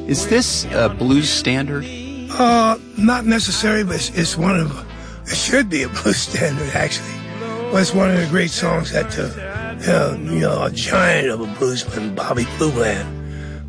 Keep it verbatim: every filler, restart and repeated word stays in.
Is this a blues standard? Uh, not necessarily, but it's, it's one of, it should be a blues standard, actually. Well, it's one of the great songs that, uh, uh, you know, a giant of a bluesman, Bobby Blue Bland,